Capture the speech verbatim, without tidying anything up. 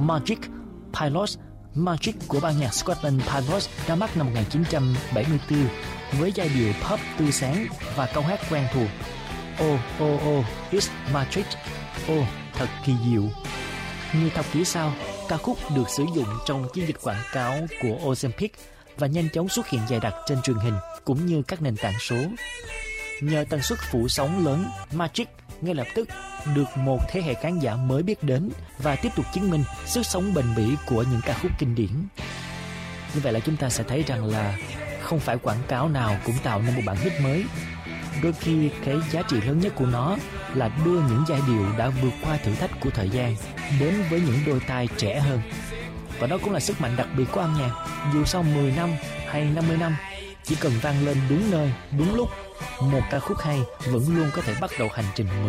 Magic Pilots. Magic của ban nhạc Scotland Pilots ra mắt năm một nghìn chín trăm bảy mươi tư với giai điệu pop tươi sáng và câu hát quen thuộc Oh oh oh it's magic. Oh, thật kỳ diệu. Nhiều thập kỷ sau, ca khúc được sử dụng trong chiến dịch quảng cáo của Ozempic và nhanh chóng xuất hiện dày đặc trên truyền hình cũng như các nền tảng số. Nhờ tần suất phủ sóng lớn, Magic ngay lập tức được một thế hệ khán giả mới biết đến và tiếp tục chứng minh sức sống bền bỉ của những ca khúc kinh điển. Như vậy là chúng ta sẽ thấy rằng là không phải quảng cáo nào cũng tạo nên một bản hit mới. Đôi khi cái giá trị lớn nhất của nó là đưa những giai điệu đã vượt qua thử thách của thời gian đến với những đôi tai trẻ hơn. Và đó cũng là sức mạnh đặc biệt của âm nhạc. Dù sau mười năm hay năm mươi năm, chỉ cần vang lên đúng nơi, đúng lúc, một ca khúc hay vẫn luôn có thể bắt đầu hành trình mới.